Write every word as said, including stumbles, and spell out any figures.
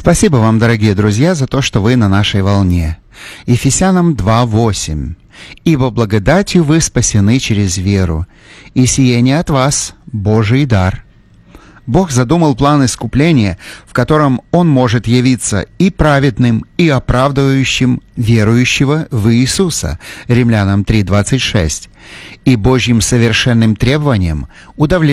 Спасибо вам, дорогие друзья, за то, что вы на нашей волне. Ефесянам два восемь. «Ибо благодатью вы спасены через веру, и сие не от вас, Божий дар». Бог задумал план искупления, в котором Он может явиться и праведным, и оправдывающим верующего в Иисуса, Римлянам три двадцать шесть, и Божьим совершенным требованием удовлетворить